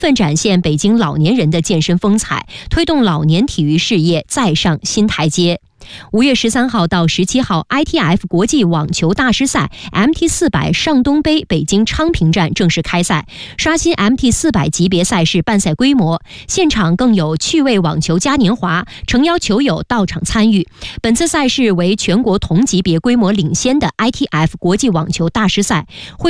分展现北京老年人的健身风采，推动老年体育事业再上新台阶。5月13号到17号 ，ITF 国际网球大师赛 MT400 上东杯北京昌平站正式开赛，刷新 MT400 级别赛事办赛规模。现场更有趣味网球嘉年华，诚邀球友到场参与。本次赛事为全国同级别规模领先的 ITF 国际网球大师赛。